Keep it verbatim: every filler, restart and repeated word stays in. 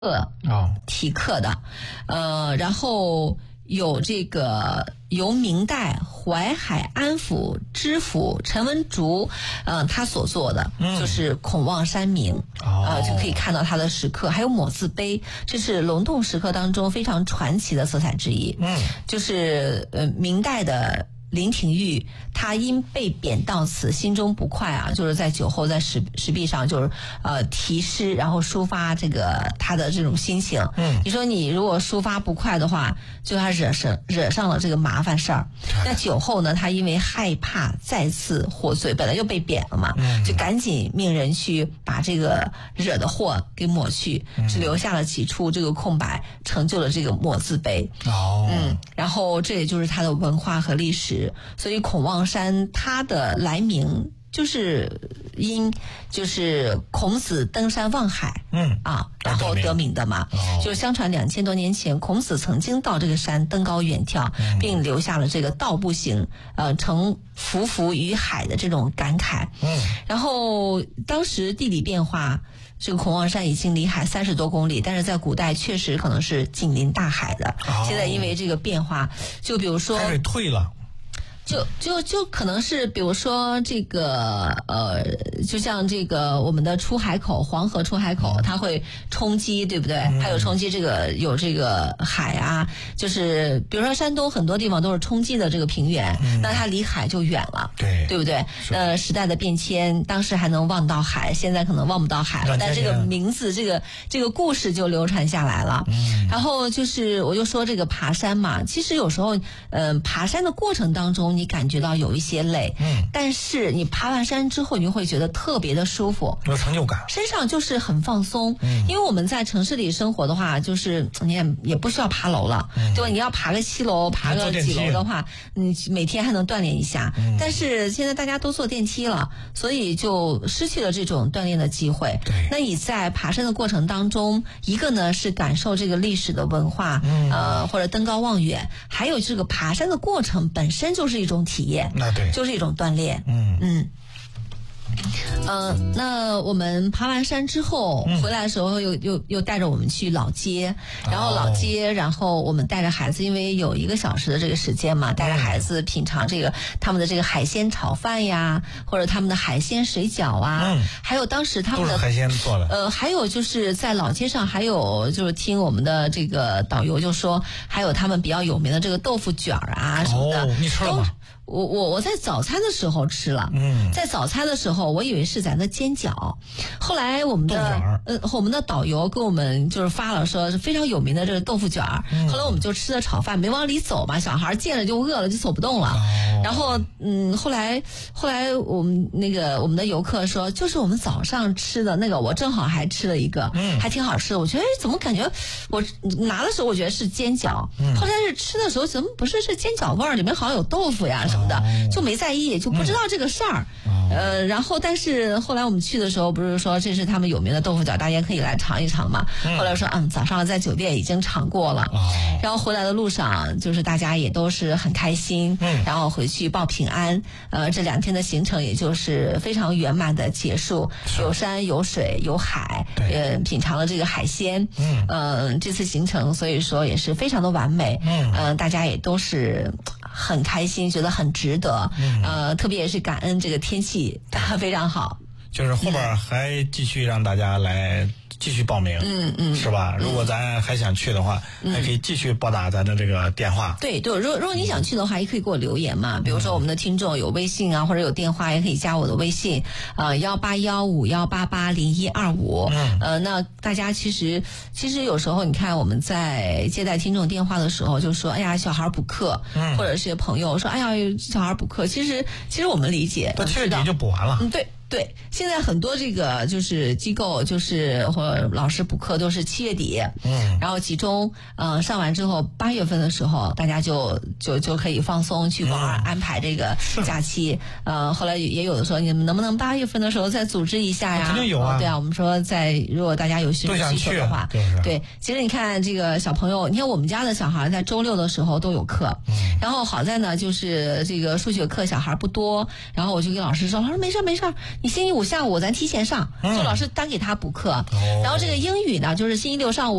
呃题刻的，呃，然后有这个由明代淮海安府知府陈文竹，呃，他所做的，嗯、就是孔望山铭，哦、呃，就可以看到他的石刻，还有抹字碑，这是龙洞石刻当中非常传奇的色彩之一。嗯，就是呃明代的林廷玉，他因被贬到此，心中不快啊，就是在酒后在石石壁上就是呃题诗，然后抒发这个他的这种心情。嗯，你说你如果抒发不快的话，就他惹上惹上了这个麻烦事儿。那酒后呢，他因为害怕再次获罪，本来就被贬了嘛，嗯、就赶紧命人去把这个惹的祸给抹去，嗯、只留下了几处这个空白，成就了这个抹字碑。哦，嗯，然后这也就是他的文化和历史。所以孔望山它的来名就是因就是孔子登山望海，嗯啊，然后得名的嘛。哦、就相传两千多年前，孔子曾经到这个山登高远眺，嗯、并留下了这个道不行，呃，成匍匐于海的这种感慨。嗯，然后当时地理变化。这个孔望山已经离海三十多公里，但是在古代确实可能是紧邻大海的。哦、现在因为这个变化，就比如说海水退了。 就就就可能是比如说这个呃，就像这个我们的出海口黄河出海口，它会冲击，对不对？还有冲击这个有这个海啊，就是比如说山东很多地方都是冲击的这个平原，嗯、那它离海就远了，对对不对？呃，时代的变迁，当时还能望到海，现在可能望不到海了，但这个名字这个这个故事就流传下来了。嗯、然后就是我就说这个爬山嘛，其实有时候嗯、呃，爬山的过程当中。你感觉到有一些累，嗯，但是你爬完山之后，你会觉得特别的舒服， 有成就感， 身上就是很放松。嗯，因为我们在城市里生活的话，就是你也也不需要爬楼了，嗯、对吧？你要爬个七楼、爬个几楼的话，你每天还能锻炼一下。嗯、但是现在大家都坐电梯了，所以就失去了这种锻炼的机会。对，那你在爬山的过程当中，一个呢是感受这个历史的文化，嗯、呃，或者登高望远，还有这个爬山的过程本身就是一种体验， 那对， 就是一种锻炼。嗯嗯。呃，那我们爬完山之后、嗯、回来的时候又又又带着我们去老街，然后老街，哦、然后我们带着孩子，因为有一个小时的这个时间嘛，带着孩子品尝这个他们的这个海鲜炒饭呀，或者他们的海鲜水饺啊，嗯、还有当时他们的都是海鲜做的。 呃，还有就是在老街上，还有就是听我们的这个导游就说，还有他们比较有名的这个豆腐卷啊什么的。 哦，你吃了吗？ 我我我在早餐的时候吃了，嗯，在早餐的时候我以为是咱的煎饺，后来我们的呃我们的导游给我们就是发了说是非常有名的这个豆腐卷儿，嗯、后来我们就吃了炒饭，没往里走嘛，小孩见了就饿了就走不动了，哦、然后嗯后来后来我们那个我们的游客说就是我们早上吃的那个，我正好还吃了一个，嗯、还挺好吃的，我觉得怎么感觉我拿的时候我觉得是煎饺，嗯、后来是吃的时候怎么不是是煎饺味儿，里面好像有豆腐呀什么的。就没在意，就不知道这个事儿，嗯、呃，然后但是后来我们去的时候，不是说这是他们有名的豆腐饺，大家可以来尝一尝嘛。嗯、后来说，嗯，早上在酒店已经尝过了，哦、然后回来的路上，就是大家也都是很开心，嗯、然后回去报平安。呃，这两天的行程也就是非常圆满的结束，有山有水有海，呃，品尝了这个海鲜，嗯，呃，这次行程所以说也是非常的完美，嗯、呃，大家也都是很开心，觉得很值得，嗯、呃，特别也是感恩这个天气非常好。 就是后边还继续让大家来继续报名， 嗯嗯， 是吧？如果咱还想去的话，嗯、还可以继续拨打咱的这个电话。 对对，如果如果你想去的话，也可以给我留言嘛。比如说我们的听众有微信啊，或者有电话，也可以加我的微信，呃，幺八幺五幺八八零一二五。嗯，呃，那大家其实其实有时候你看我们在接待听众电话的时候，就说哎呀小孩补课，嗯、或者是朋友说哎呀小孩补课，其实其实我们理解， 到七月底就补完了。 嗯，对。对，现在很多这个就是机构，就是或者老师补课都是七月底，嗯，然后集中，嗯、呃，上完之后八月份的时候，大家就就就可以放松去玩，嗯、安排这个假期。呃，后来也有的说，你们能不能八月份的时候再组织一下呀？ 肯定有啊。 对啊，我们说在如果大家有需需求的话， 对， 对，其实你看这个小朋友，你看我们家的小孩在周六的时候都有课，嗯，然后好在呢，就是这个数学课小孩不多，然后我就跟老师说，老师没事没事。 你星期五下午咱提前上，就老师单给他补课。然后这个英语呢，就是星期六上午。